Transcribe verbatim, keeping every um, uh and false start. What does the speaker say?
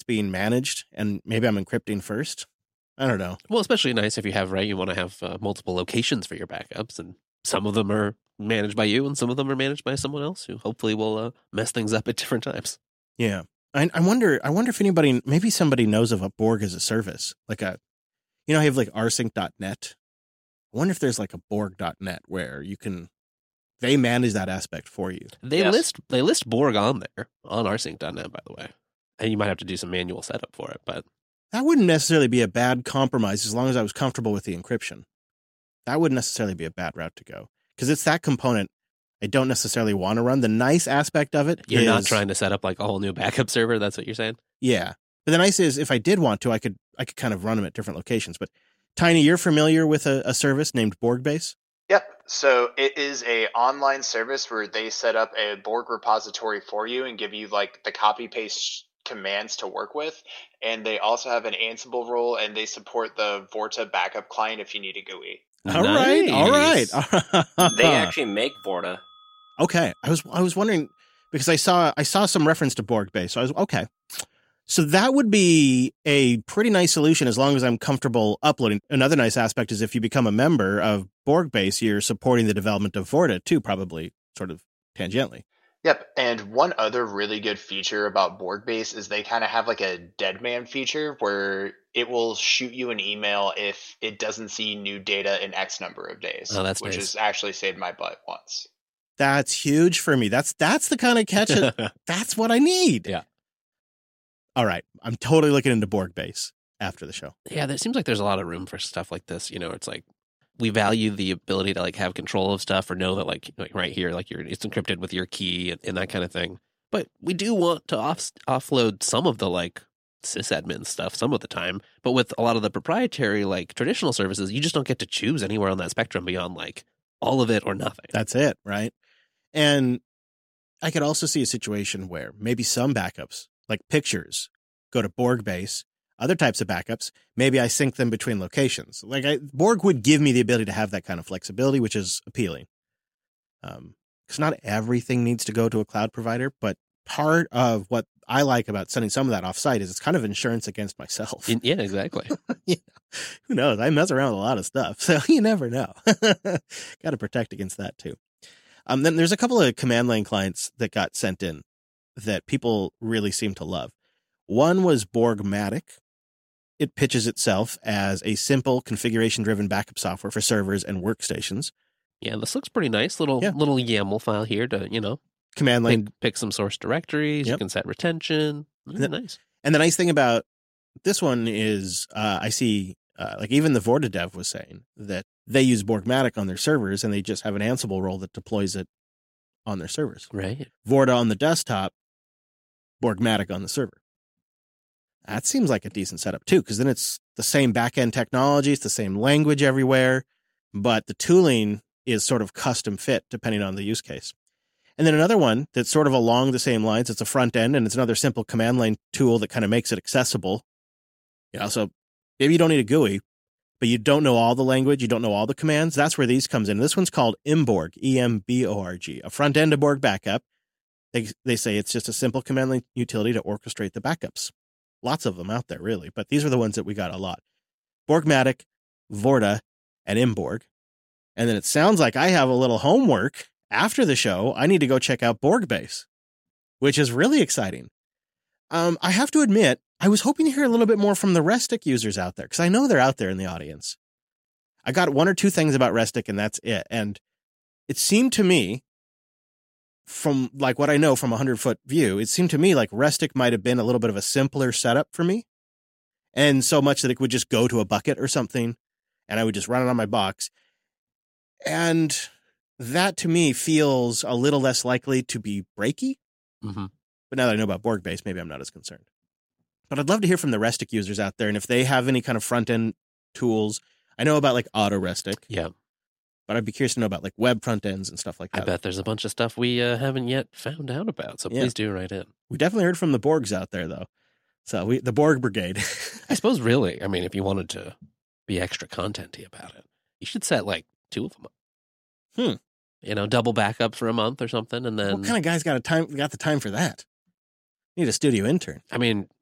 being managed, and maybe I'm encrypting first. I don't know. Well, especially nice if you have, right, you want to have uh, multiple locations for your backups, and some of them are managed by you and some of them are managed by someone else who hopefully will uh, mess things up at different times. Yeah. I, I wonder I wonder if anybody, maybe somebody knows of a Borg as a service, like a, you know, I have like rsync dot net. I wonder if there's like a borg dot net where you can, they manage that aspect for you. They Yes. list they list Borg on there, on rsync dot net, by the way. And you might have to do some manual setup for it, but That wouldn't necessarily be a bad compromise as long as I was comfortable with the encryption. That wouldn't necessarily be a bad route to go because it's that component I don't necessarily want to run. The nice aspect of it you're is, not trying to set up like a whole new backup server. That's what you're saying? yeah. But the nice is if I did want to, I could I could kind of run them at different locations. But Tiny, you're familiar with a, a service named BorgBase? Yep. So it is a online service where they set up a Borg repository for you and give you like the copy paste commands to work with. And they also have an Ansible role, and they support the Vorta backup client if you need a G U I. All right, all right. They actually make Vorta. Okay, I was I was wondering because I saw I saw some reference to BorgBase, so I was okay. So that would be a pretty nice solution as long as I'm comfortable uploading. Another nice aspect is if you become a member of BorgBase, you're supporting the development of Vorta too, probably sort of tangentially. Yep. And one other really good feature about BorgBase is they kind of have like a dead man feature where it will shoot you an email if it doesn't see new data in X number of days. Oh, that's which nice. has actually saved my butt once. That's huge for me. That's that's the kind of catch. That, that's what I need. Yeah. All right, I'm totally looking into BorgBase after the show. Yeah, there seems like there's a lot of room for stuff like this. You know, it's like we value the ability to like have control of stuff or know that like, like right here, like you're it's encrypted with your key and, and that kind of thing. But we do want to off, offload some of the like sysadmin stuff some of the time. But with a lot of the proprietary like traditional services, you just don't get to choose anywhere on that spectrum beyond like all of it or nothing. That's it, right? And I could also see a situation where maybe some backups, like pictures, go to BorgBase. Other types of backups, maybe I sync them between locations. Like I, Borg would give me the ability to have that kind of flexibility, which is appealing. Um, because not everything needs to go to a cloud provider, but part of what I like about sending some of that offsite is it's kind of insurance against myself. In- yeah, exactly. Yeah. Who knows? I mess around with a lot of stuff, so you never know. Got to protect against that too. Um, then there's a couple of command line clients that got sent in that people really seem to love. One was Borgmatic. It pitches itself as a simple configuration-driven backup software for servers and workstations. Yeah, this looks pretty nice. Little Yeah. little YAML file here to, you know, Command line. pick, pick some source directories. You Yep. can set retention. Mm, Yep. Nice. And the nice thing about this one is uh, I see, uh, like even the Vorta dev was saying that they use Borgmatic on their servers and they just have an Ansible role that deploys it on their servers. Right. Vorta on the desktop, Borgmatic on the server. That seems like a decent setup too, because then it's the same back-end technology, it's the same language everywhere, but the tooling is sort of custom fit depending on the use case. And then another one that's sort of along the same lines, it's a front end and it's another simple command line tool that kind of makes it accessible. You know, so maybe you don't need a G U I, but you don't know all the language, you don't know all the commands. That's where these comes in. This one's called Imborg, E M B O R G, a front end to Borg backup. They they say it's just a simple command line utility to orchestrate the backups. Lots of them out there, really, but these are the ones that we got a lot. Borgmatic, Vorta, and Imborg. And then it sounds like I have a little homework. After the show, I need to go check out BorgBase, which is really exciting. Um, I have to admit, I was hoping to hear a little bit more from the Restic users out there, because I know they're out there in the audience. I got one or two things about Restic, and that's it. And it seemed to me, from like what I know from a hundred-foot view, it seemed to me like Restic might have been a little bit of a simpler setup for me. And so much that it would just go to a bucket or something, and I would just run it on my box. And that, to me, feels a little less likely to be breaky. Mm-hmm. But now that I know about BorgBase, maybe I'm not as concerned. But I'd love to hear from the Restic users out there, and if they have any kind of front-end tools. I know about, like, AutoRestic. Yeah. But I'd be curious to know about, like, web front ends and stuff like that. I bet there's a bunch of stuff we uh, haven't yet found out about, so Yeah. please do write in. We definitely heard from the Borgs out there, though. So we, the Borg Brigade. I suppose, really, I mean, if you wanted to be extra contenty about it, you should set, like, two of them up. Hmm. You know, double backup for a month or something, and then... What kind of guy's got a time? Got the time for that? Need a studio intern. I mean,